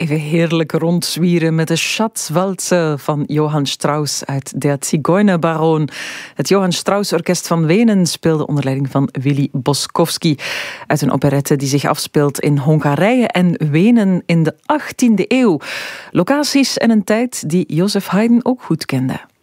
even heerlijk rondzwieren met de Schatzwalze van Johann Strauss uit Der Zigeunerbaron. Het Johann Strauss Orkest van Wenen speelde onder leiding van Willy Boskowski uit een operette die zich afspeelt in Hongarije en Wenen in de 18e eeuw. Locaties en een tijd die Joseph Haydn ook goed kende.